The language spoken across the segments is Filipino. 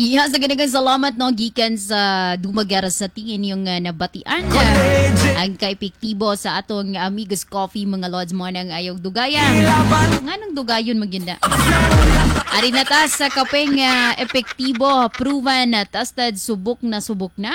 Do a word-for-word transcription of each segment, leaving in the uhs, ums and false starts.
Iya, sa ganagang salamat no, gikan sa dumagara sa tingin yung uh, nabatian. Ang kaepektibo sa atong Amigos Coffee mga lods mo nang ayaw dugaya. Nga nang dugayon magyunda. Ari na ta sa kapeng uh, epektibo, proven na tested, subok na subok na.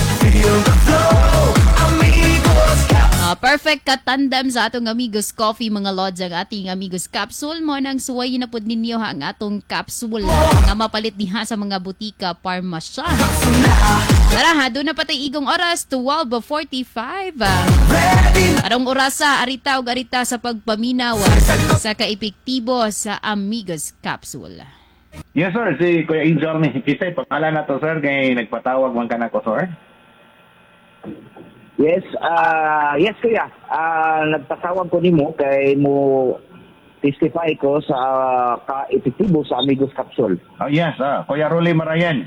Uh, perfect katandem sa atong Amigos Coffee mga lods ang ating Amigos Capsule mo nang suway na pod ninyo ha, ang atong capsule nga mapalit diha sa mga butika parmasya. Tara ha, doon na patay igong oras, twelve forty-five. Arong orasa, arita o arita sa pagpaminaw sa kaepektibo sa Amigos Capsule. Yes sir, si Kuya Injor ni Kisay, pangalan na to sir, kay nagpatawag man ka na ko sir. Yes, ah yes kuya. Ah nagpasawag ko nimo kay mo testify ko sa uh, ka-epektibo sa Amigos Capsule. Oh yes, ah, Kuya Rolly Marayan.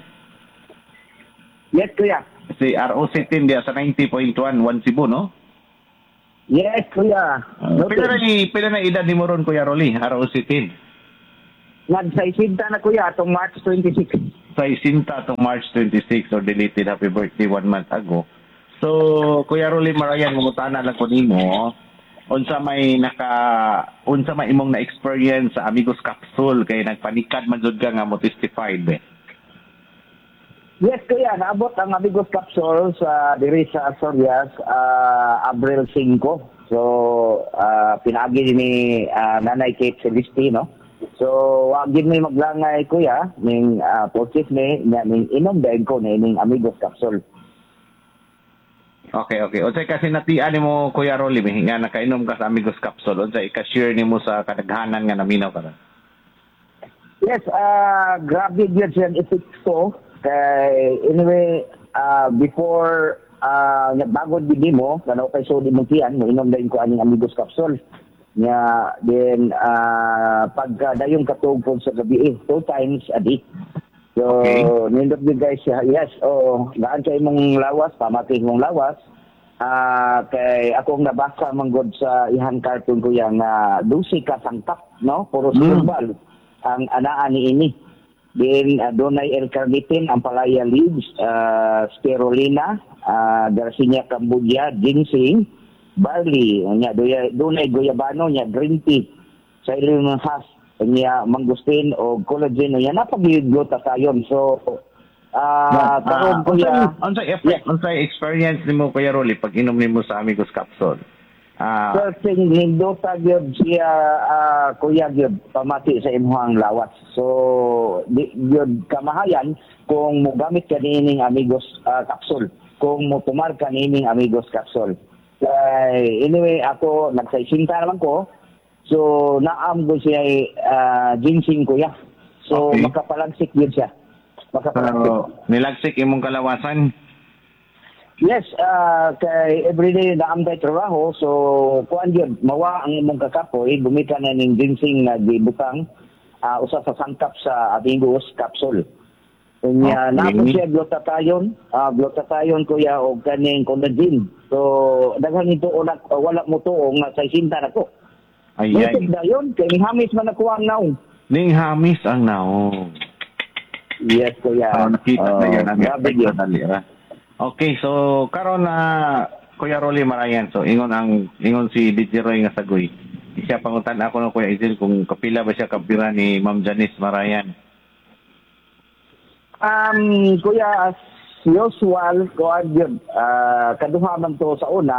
Yes kuya. Si R O C ten dia sa ninety point one, one Cebu, no? Yes kuya. Uh, pila na ni pila na edad ni mo ron Kuya Rolly, R O C ten? Nagsaisinta na kuya atong March twenty-six. Sa isinta to March twenty-six or deleted happy birthday one month ago. So, Kuya Rolly Marayan, mungutana lang ko nimo, unsa may naka unsa may imong na-experience sa Amigos Capsule kay nagpanikad man jud ka nga mo testified be. Yes kuya, naabot ang Amigos Capsule sa diri sa Sorias uh, Abril five. So, uh, pinagi ni uh, Nanay Kate Celestino. So, wag gid mi maglangay kuya, ning uh, purchase ni ning inom dayon ko ni ning Amigos Capsule. Okay, okay. Unsay kasi natian nimo Kuya Rolly, nga nakainom ka sa Amigos Capsule, unsay ika-share nimo sa kadaghanan nga naminaw ka? Yes, uh, grabe yun siya ang effect ko. Kay, anyway, uh, before uh, nagbagod din mo, kano kay so di mo tiyan, mo inom din ko aning Amigos Capsule. Nga, then, uh, pagka dayong katugpon sa gabi, eh, two times a day. So, okay. Nindot din guys, yes, o, gaan kay mong lawas, pamating mong lawas. Ah, uh, kay akong nabasa manggod sa ihang cartoon ko yang uh, dusi ka sangkap, no? Puro herbal mm. ang anaan ni ini. Then, uh, donay L-carnitine, ampalaya leaves, uh, spirulina, uh, Garcinia cambogia, ginseng, barley, nya donay goyabano, nya green tea, silent has, niya mangustin o collagen niya napag-glutathione. So ah uh, karon ko ya unsay effect, unsay experience nimo Kuya Rolly pag inom nimo sa Amigos Capsule? Ah, uh, first thing hindota gyud siya uh, kuya gyud pamati sa imong lawas. So di gyud kamahayan kung mogamit ka nining Amigos uh, Capsule, kung mo tumar ka nining Amigos Capsule. Kay anyway ako nagsaisinta naman ko. So, naam ko siya uh, ginseng kuya. So, okay. Makapalagsik yun siya. Makapalagsik. So, nilagsik imong kalawasan? Yes, uh, kay everyday naam tayo trabaho. So, kuan yun, mawa ang imong kakapoy, bumita na ng ginseng na gibutang uh, usa sa sangkap sa Amigos Capsule. Kanya, okay. Naam siya glutathione, uh, glutathione kuya o kaning collagen. So, daghan ito ulat, uh, wala mo to o nga sa isinta na ko. Ay, ay. Ito dayon, kay ning hamis man ako ang naong. Ning hamis ang naong. Yes, kuya. Oh, nakita uh, na yun. Grabe yun. Okay, so karon na uh, Kuya Rolly Marayan, so ingon ang ingon si D J Roy nga sagoy. Siya pangutan ako ng Kuya Izil kung kapila ba siya kabira ni Ma'am Janice Marayan. Um, kuya, as usual, kuya, uh, kaduha man to sa una,